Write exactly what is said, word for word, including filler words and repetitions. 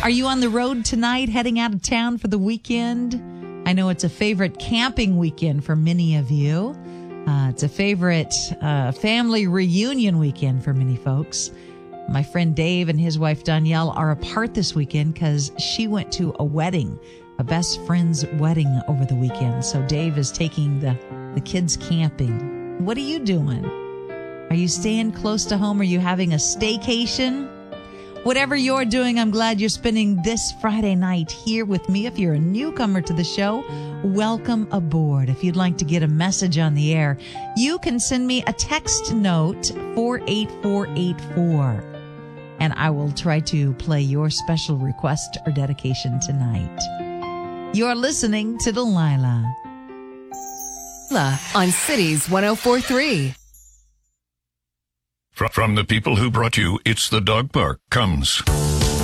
Are you on the road tonight, heading out of town for the weekend? I know it's a favorite camping weekend for many of you. Uh, it's a favorite uh, family reunion weekend for many folks. My friend Dave and his wife Danielle are apart this weekend because she went to a wedding, a best friend's wedding over the weekend. So Dave is taking the, the kids camping. What are you doing? Are you staying close to home? Are you having a staycation? Whatever you're doing, I'm glad you're spending this Friday night here with me. If you're a newcomer to the show, welcome aboard. If you'd like to get a message on the air, you can send me a text note, four eight four eight four, and I will try to play your special request or dedication tonight. You're listening to Delilah. On Cities one oh four point three. From the people who brought you It's the Dog Park comes